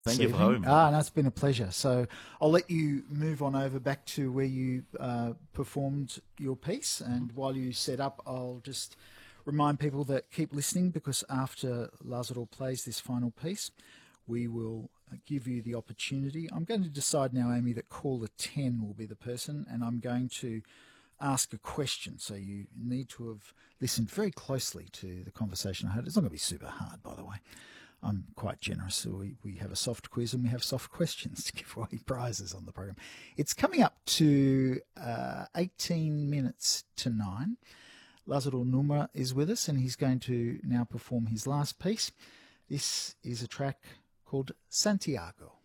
Thank this you for evening. having me. No, it's been a pleasure. So I'll let you move on over back to where you performed your piece. And while you set up, I'll just remind people that keep listening, because after Lazaro plays this final piece, we will give you the opportunity. I'm going to decide now, Amy, that caller 10 will be the person, and I'm going to ask a question. So you need to have listened very closely to the conversation I had. It's not going to be super hard, by the way. I'm quite generous. So we have a soft quiz and we have soft questions to give away prizes on the program. It's coming up to 18 minutes to 9. Lazaro Numra is with us, and he's going to now perform his last piece. This is a track called Santiago.